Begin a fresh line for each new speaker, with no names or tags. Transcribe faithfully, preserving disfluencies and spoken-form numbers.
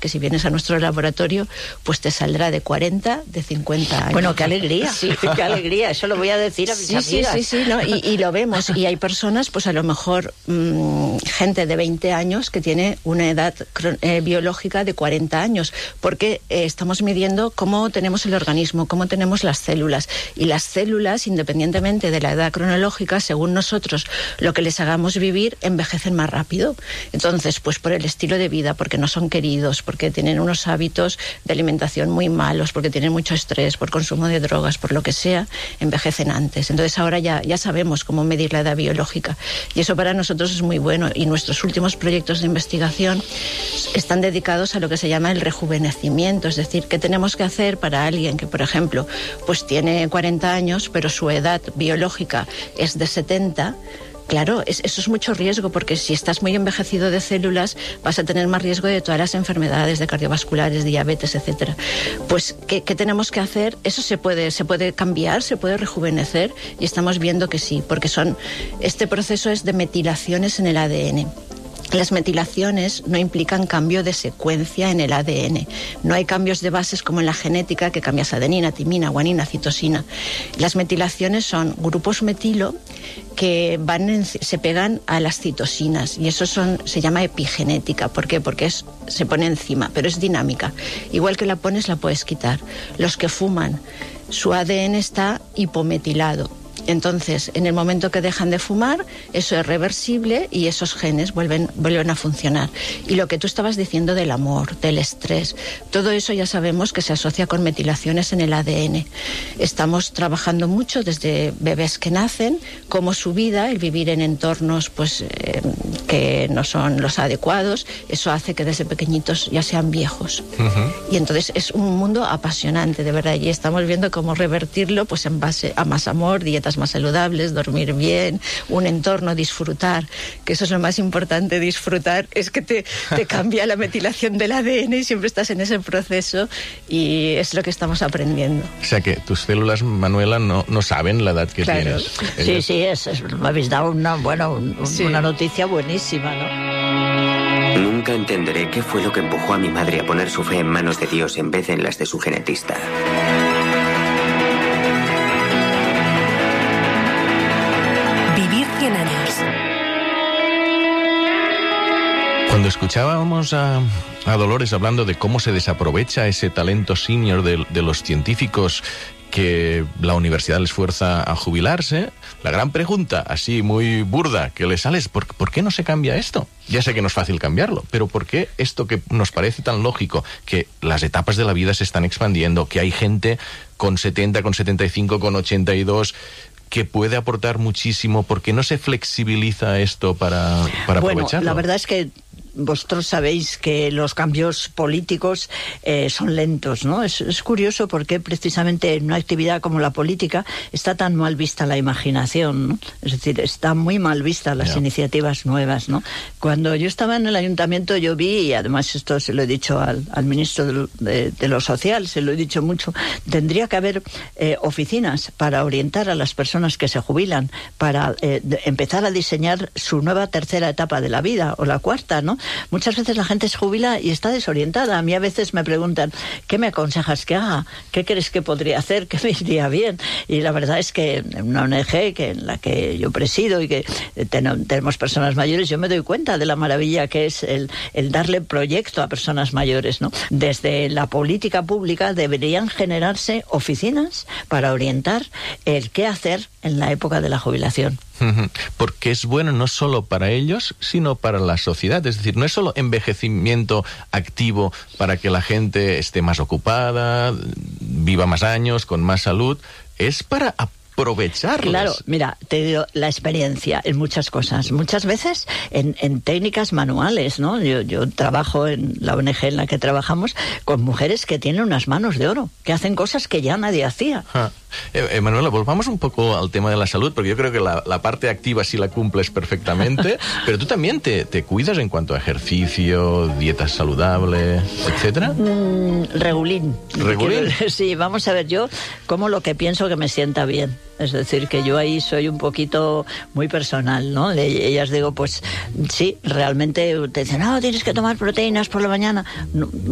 que si vienes a nuestro laboratorio, pues te saldrá de cuarenta, de cincuenta años.
Bueno, qué alegría, sí, qué alegría, eso lo voy a decir a mis
sí,
amigas.
Sí, sí, sí, ¿no? y, y lo vemos, y hay personas, pues a lo mejor mmm, gente de veinte años que tiene una edad eh, biológica de cuarenta años, porque eh, estamos midiendo cómo tenemos el organismo, cómo tenemos las células, y las células, independientemente de la edad cronológica, según nosotros, lo que les hagamos vivir, envejecen más rápido. Entonces, pues por el estilo de vida, porque no son queridos, porque tienen unos hábitos de alimentación muy malos, porque tienen mucho estrés, por consumo de drogas, por lo que sea, envejecen antes. Entonces ahora ya, ya sabemos cómo medir la edad biológica, y eso para nosotros es muy bueno, y nuestros últimos proyectos de investigación están dedicados a lo que se llama el rejuvenecimiento, es decir, qué tenemos que hacer para alguien que, por ejemplo, pues tiene cuarenta años, pero su edad biológica es de setenta. Claro, es, eso es mucho riesgo, porque si estás muy envejecido de células vas a tener más riesgo de todas las enfermedades, de cardiovasculares, diabetes, etcétera. Pues, ¿qué, qué tenemos que hacer? Eso se puede, se puede cambiar, se puede rejuvenecer, y estamos viendo que sí, porque son, este proceso es de metilaciones en el A D N. Las metilaciones no implican cambio de secuencia en el A D N. No hay cambios de bases como en la genética, que cambias adenina, timina, guanina, citosina. Las metilaciones son grupos metilo que van en, se pegan a las citosinas, y eso son, se llama epigenética. ¿Por qué? Porque es, se pone encima, pero es dinámica. Igual que la pones, la puedes quitar. Los que fuman, su A D N está hipometilado. Entonces, en el momento que dejan de fumar, eso es reversible y esos genes vuelven, vuelven a funcionar. Y lo que tú estabas diciendo del amor, del estrés, todo eso ya sabemos que se asocia con metilaciones en el A D N. Estamos trabajando mucho desde bebés que nacen, cómo su vida, el vivir en entornos pues eh, que no son los adecuados, eso hace que desde pequeñitos ya sean viejos. Uh-huh. Y entonces es un mundo apasionante, de verdad, y estamos viendo cómo revertirlo pues en base a más amor, dietas más saludables, dormir bien, un entorno, disfrutar, que eso es lo más importante, disfrutar, es que te, te cambia la metilación del A D N y siempre estás en ese proceso, y es lo que estamos aprendiendo.
O sea que tus células, Manuela, no, no saben la edad que
claro.
tienes.
Sí, Ellos... sí, es, es, me habéis dado una, bueno, un, sí. una noticia buenísima, ¿no?
Nunca entenderé qué fue lo que empujó a mi madre a poner su fe en manos de Dios en vez de en las de su genetista.
Cuando escuchábamos a, a Dolores hablando de cómo se desaprovecha ese talento senior de, de los científicos que la universidad les fuerza a jubilarse, la gran pregunta, así muy burda, que le sale es ¿por, ¿por qué no se cambia esto? Ya sé que no es fácil cambiarlo, pero ¿por qué esto que nos parece tan lógico, que las etapas de la vida se están expandiendo, que hay gente con setenta, con setenta y cinco, con ochenta y dos... que puede aportar muchísimo, ¿por qué no se flexibiliza esto para, para
bueno,
aprovecharlo?
La verdad es que vosotros sabéis que los cambios políticos eh, son lentos, ¿no? Es, es curioso porque precisamente en una actividad como la política está tan mal vista la imaginación, ¿no? Es decir, está muy mal vista las yeah. iniciativas nuevas, ¿no? Cuando yo estaba en el ayuntamiento yo vi, y además esto se lo he dicho al, al ministro de, de, de lo social, se lo he dicho mucho, tendría que haber eh, oficinas para orientar a las personas que se jubilan, para eh, de, empezar a diseñar su nueva tercera etapa de la vida, o la cuarta, ¿no? Muchas veces la gente se jubila y está desorientada. A mí a veces me preguntan, ¿qué me aconsejas que haga? ¿Qué crees que podría hacer? ¿Qué me iría bien? Y la verdad es que en una O N G que en la que yo presido y que ten, tenemos personas mayores, yo me doy cuenta de la maravilla que es el, el darle proyecto a personas mayores, ¿no? Desde la política pública deberían generarse oficinas para orientar el qué hacer en la época de la jubilación.
Porque es bueno no solo para ellos, sino para la sociedad. Es decir, no es solo envejecimiento activo para que la gente esté más ocupada, viva más años, con más salud, es para aprovecharlos.
Claro, mira, te digo la experiencia en muchas cosas. Muchas veces en, en técnicas manuales, ¿no? Yo, yo trabajo en la O N G en la que trabajamos con mujeres que tienen unas manos de oro, que hacen cosas que ya nadie hacía.
Ah. Eh, eh, Manuela, volvamos un poco al tema de la salud, porque yo creo que la, la parte activa sí la cumples perfectamente, pero tú también te, te cuidas en cuanto a ejercicio, dieta saludable, etcétera.
Mm, regulín.
¿Regulín?
Quiero, sí, vamos a ver, yo como lo que pienso que me sienta bien. Es decir, que yo ahí soy un poquito muy personal, ¿no? De ellas digo, pues sí, realmente te dicen, no, tienes que tomar proteínas por la mañana. No,